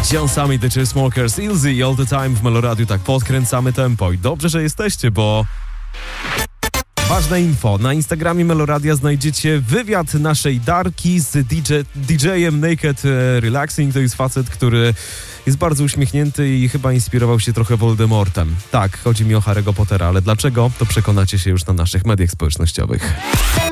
John Summit, The Chainsmokers, Ilzy i All The Time w Meloradiu. Tak podkręcamy tempo i dobrze, że jesteście, bo... Ważne info. Na Instagramie Meloradia znajdziecie wywiad naszej Darki z DJ-em Naked Relaxing. To jest facet, który jest bardzo uśmiechnięty i chyba inspirował się trochę Voldemortem. Tak, chodzi mi o Harry'ego Pottera, ale dlaczego? To przekonacie się już na naszych mediach społecznościowych.